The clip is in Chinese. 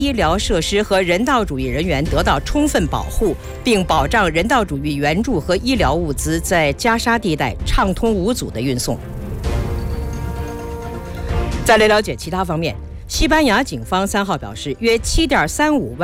医疗设施和人道主义人员得到充分保护，并保障人道主义援助和医疗物资在加沙地带畅通无阻的运送。再来了解其他方面，西班牙警方3号表示，约7.35万